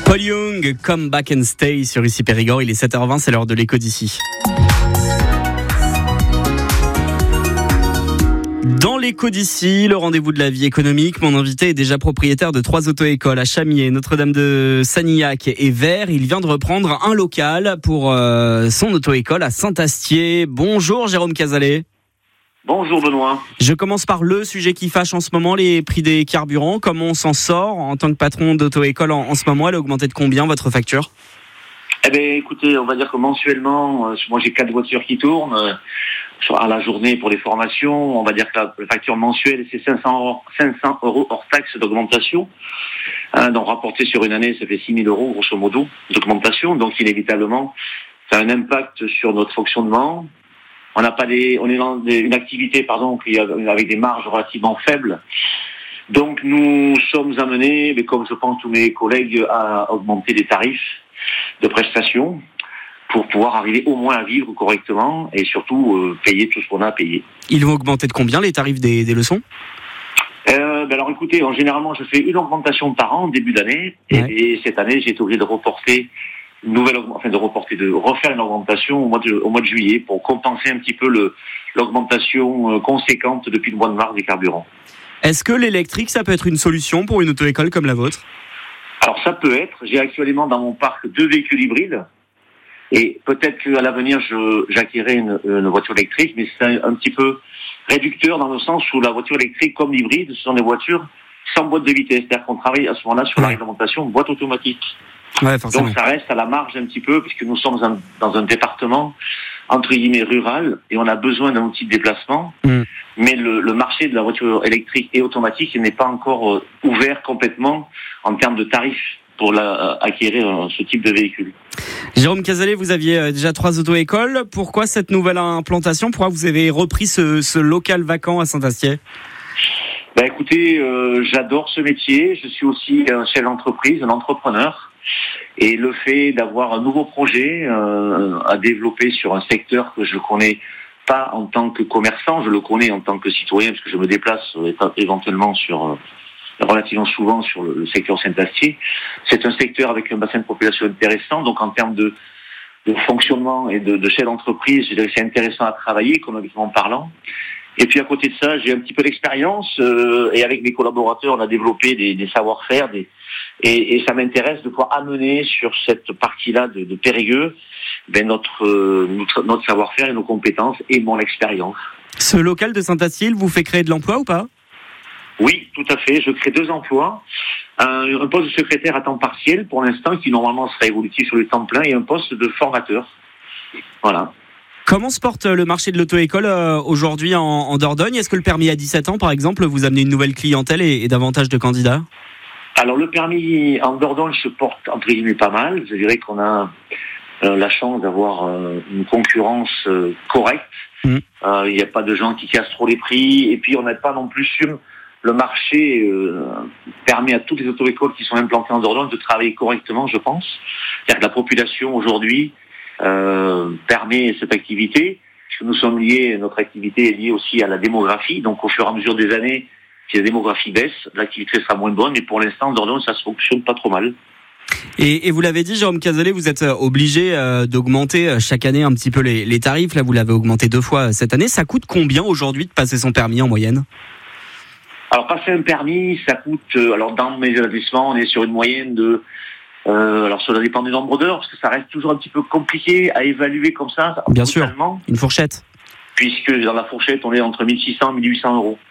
Paul Young, Come Back and Stay sur ici Périgord. Il est 7h20, c'est l'heure de l'écho d'ici. Dans l'écho d'ici, le rendez-vous de la vie économique, mon invité est déjà propriétaire de 3 auto-écoles à Chamiers, Notre-Dame de Sanilhac et Vert. Il vient de reprendre un local pour son auto-école à Saint-Astier. Bonjour Jérôme Cazalet. Bonjour Benoît. Je commence par le sujet qui fâche en ce moment, les prix des carburants. Comment on s'en sort en tant que patron d'auto-école en ce moment? Elle a augmenté de combien votre facture? Eh bien écoutez, on va dire que mensuellement, moi j'ai 4 voitures qui tournent à la journée pour les formations. On va dire que la facture mensuelle c'est 500 € hors taxe d'augmentation. Donc rapporté sur une année, ça fait 6 000 € grosso modo d'augmentation. Donc inévitablement, ça a un impact sur notre fonctionnement. On est dans une activité avec des marges relativement faibles. Donc nous sommes amenés, mais comme je pense tous mes collègues, à augmenter les tarifs de prestations pour pouvoir arriver au moins à vivre correctement et surtout payer tout ce qu'on a à payer. Ils vont augmenter de combien les tarifs des leçons? Alors écoutez, généralement je fais une augmentation par an en début d'année. Ouais. Et cette année j'ai été obligé de reporter de refaire une augmentation au mois de juillet pour compenser un petit peu l'augmentation conséquente depuis le mois de mars des carburants. Est-ce que l'électrique, ça peut être une solution pour une auto-école comme la vôtre? Alors ça peut être. J'ai actuellement dans mon parc 2 véhicules hybrides et peut-être qu'à l'avenir j'acquérerai une voiture électrique, mais c'est un petit peu réducteur dans le sens où la voiture électrique comme l'hybride, ce sont des voitures sans boîte de vitesse. C'est-à-dire qu'on travaille à ce moment-là sur la réglementation boîte automatique. Ouais, donc ça reste à la marge un petit peu puisque nous sommes dans un département entre guillemets rural et on a besoin d'un outil de déplacement. Mais le marché de la voiture électrique et automatique n'est pas encore ouvert complètement en termes de tarifs pour acquérir ce type de véhicule. Jérôme Cazalet, vous aviez déjà 3 auto-écoles. Pourquoi cette nouvelle implantation? Pourquoi vous avez repris ce local vacant à Saint-Astier? Écoutez, j'adore ce métier. Je suis aussi un chef d'entreprise, un entrepreneur. Et le fait d'avoir un nouveau projet à développer sur un secteur que je connais pas en tant que commerçant, je le connais en tant que citoyen parce que je me déplace éventuellement relativement souvent sur le secteur Saint-Astier. C'est un secteur avec un bassin de population intéressant, donc en termes de fonctionnement et de chef d'entreprise, je dirais que c'est intéressant à travailler, économiquement parlant. Et puis à côté de ça, j'ai un petit peu d'expérience et avec mes collaborateurs, on a développé des savoir-faire et ça m'intéresse de pouvoir amener sur cette partie-là de Périgueux notre savoir-faire et nos compétences et mon expérience. Ce local de Saint-Astier vous fait créer de l'emploi ou pas? Oui, tout à fait. Je crée 2 emplois. Un poste de secrétaire à temps partiel pour l'instant qui normalement sera évolutif sur le temps plein et un poste de formateur. Voilà. Comment se porte le marché de l'auto-école aujourd'hui en Dordogne? Est-ce que le permis à 17 ans, par exemple, vous amenez une nouvelle clientèle et davantage de candidats? Alors, le permis en Dordogne se porte, entre guillemets, pas mal. Je dirais qu'on a la chance d'avoir une concurrence correcte. Il n'y a pas de gens qui cassent trop les prix. Et puis, on n'a pas non plus sur le marché permet à toutes les auto-écoles qui sont implantées en Dordogne de travailler correctement, je pense. C'est-à-dire que la population, aujourd'hui, permet cette activité. Nous sommes notre activité est liée aussi à la démographie. Donc, au fur et à mesure des années, si la démographie baisse, l'activité sera moins bonne. Mais pour l'instant, en Dordogne, ça se fonctionne pas trop mal. Et vous l'avez dit, Jérôme Cazalet, vous êtes obligé d'augmenter chaque année un petit peu les tarifs. Là, vous l'avez augmenté 2 fois cette année. Ça coûte combien aujourd'hui de passer son permis en moyenne? Alors, passer un permis, ça coûte... alors, dans mes établissements, on est sur une moyenne de... alors, cela dépend du nombre d'heures, parce que ça reste toujours un petit peu compliqué à évaluer comme ça. Bien sûr, une fourchette. Puisque dans la fourchette, on est entre 1 600 et 1 800 €.